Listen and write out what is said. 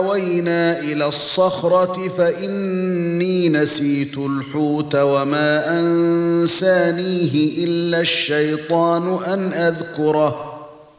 آوينا إلى الصخرة فإني نسيت الحوت وما أنسانيه إلا الشيطان أن أذكره